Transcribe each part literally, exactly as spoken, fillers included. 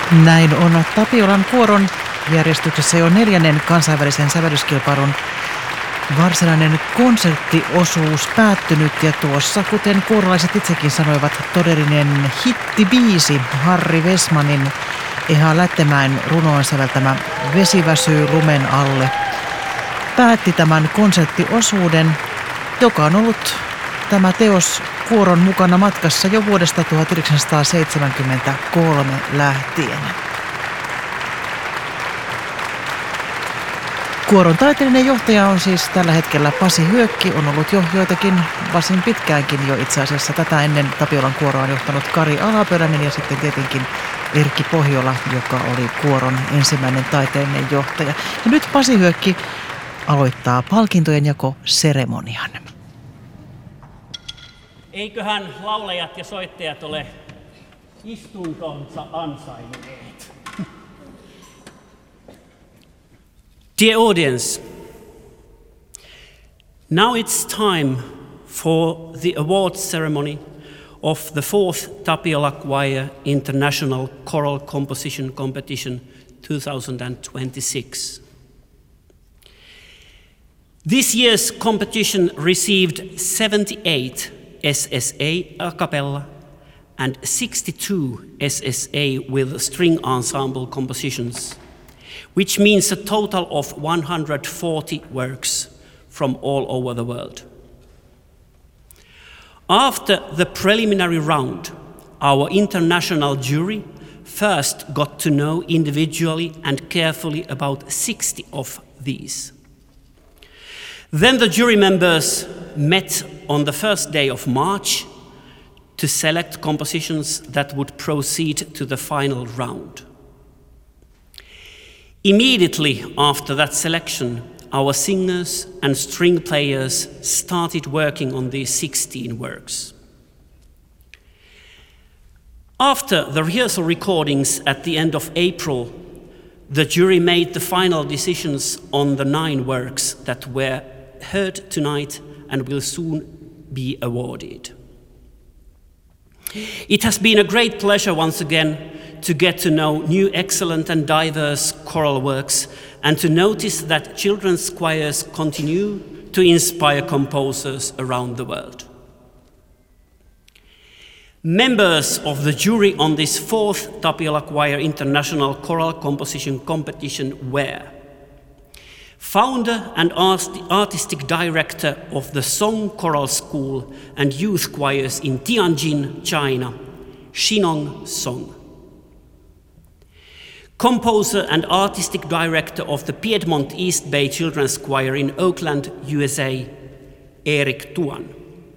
Näin on Tapiolan kuoron järjestyksessä jo neljännen kansainvälisen sävellyskilpailun varsinainen konserttiosuus päättynyt. Ja tuossa, kuten kuorolaiset itsekin sanoivat, todellinen hittibiisi Harri Wessmanin Eha Lättemäen runoon säveltämä Vesi väsyy lumen alle päätti tämän konserttiosuuden, joka on ollut tämä teos kuoron mukana matkassa jo vuodesta tuhatyhdeksänsataaseitsemänkymmentäkolme lähtien. Kuoron taiteellinen johtaja on siis tällä hetkellä Pasi Hyökki, on ollut jo joitakin varsin pitkäänkin jo itse asiassa. Tätä ennen Tapiolan kuoroa on johtanut Kari Alaperäinen ja sitten tietenkin Erkki Pohjola, joka oli kuoron ensimmäinen taiteellinen johtaja. Ja nyt Pasi Hyökki aloittaa palkintojen jakoseremonian. Eiköhän laulajat ja soittajat ole istuntonsa ansainneet. Dear audience, now it's time for the awards ceremony of the fourth Tapiola Choir International Choral Composition Competition twenty twenty-six. This year's competition received seventy-eight S S A a cappella and sixty-two S S A with string ensemble compositions, which means a total of one hundred forty works from all over the world. After the preliminary round, our international jury first got to know individually and carefully about sixty of these. Then the jury members met on the first day of March to select compositions that would proceed to the final round. Immediately after that selection, our singers and string players started working on these sixteen works. After the rehearsal recordings at the end of April, the jury made the final decisions on the nine works that were heard tonight and will soon be awarded. It has been a great pleasure once again to get to know new excellent and diverse choral works and to notice that children's choirs continue to inspire composers around the world. Members of the jury on this fourth Tapiola Choir International Choral Composition Competition were founder and artistic director of the Song Choral School and Youth Choirs in Tianjin, China, Shinong Song. Composer and artistic director of the Piedmont East Bay Children's Choir in Oakland, U S A, Erik Tuan.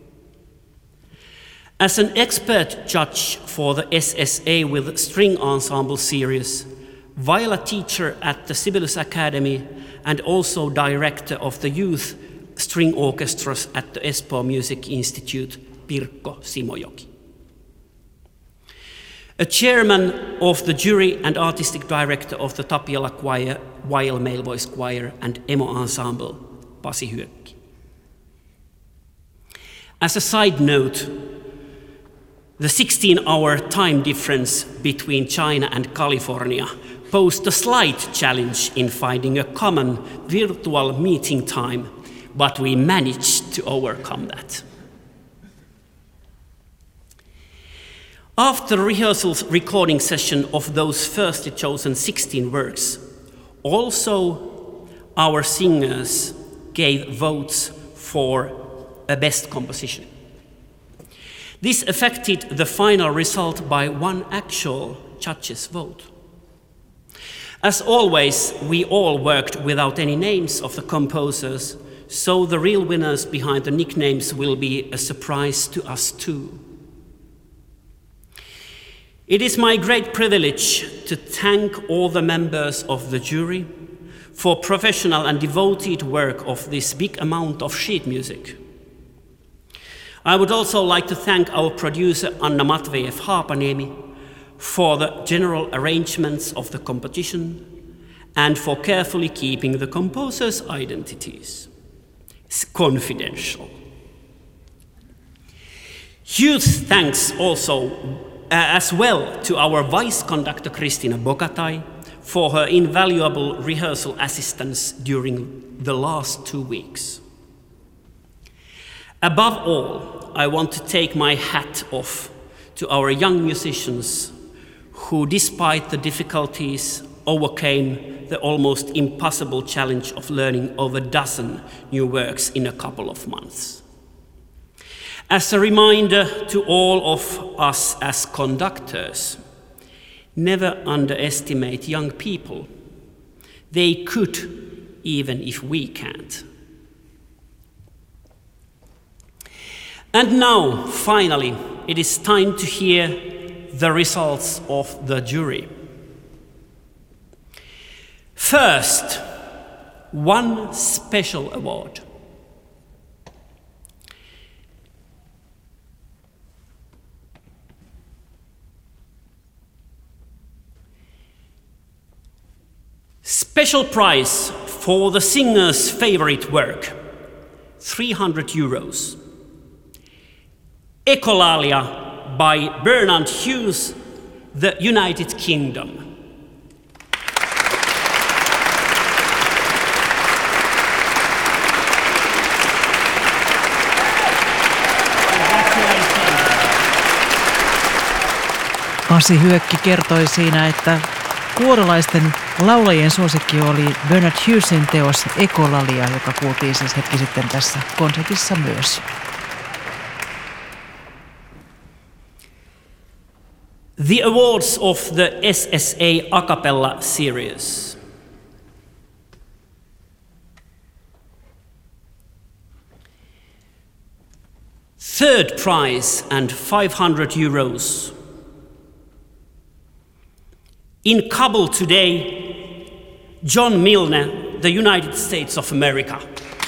As an expert judge for the S S A with String Ensemble series, viola teacher at the Sibelius Academy and also director of the youth string orchestras at the Espoo Music Institute, Pirkko Simojoki. A chairman of the jury and artistic director of the Tapiola Choir, Weil Male Voice Choir and Emo Ensemble, Pasi Hyökki. As a side note, the sixteen-hour time difference between China and California posed a slight challenge in finding a common virtual meeting time, but we managed to overcome that. After rehearsals recording session of those first chosen sixteen works, also our singers gave votes for a best composition. This affected the final result by one actual judge's vote. As always, we all worked without any names of the composers, so the real winners behind the nicknames will be a surprise to us too. It is my great privilege to thank all the members of the jury for professional and devoted work of this big amount of sheet music. I would also like to thank our producer Anna Matvejev-Haapaniemi for the general arrangements of the competition and for carefully keeping the composers' identities confidential. Huge thanks also as well to our vice conductor Kristina Bogatai for her invaluable rehearsal assistance during the last two weeks. Above all, I want to take my hat off to our young musicians who, despite the difficulties, overcame the almost impossible challenge of learning over a dozen new works in a couple of months. As a reminder to all of us as conductors, never underestimate young people. They could, even if we can't. And now, finally, it is time to hear the results of the jury. First, one special award. Special prize for the singer's favorite work, three hundred euros. Echolalia by Bernard Hughes, the United Kingdom. Pasi Hyökki kertoi siinä, että kuorolaisten laulajien suosikki oli Bernard Hughesin teos Echolalia, joka kuultiin siis hetki sitten tässä konsertissa myös. The awards of the S S A A Cappella series. Third prize and five hundred euros. In Kabul today, John Milne, the United States of America.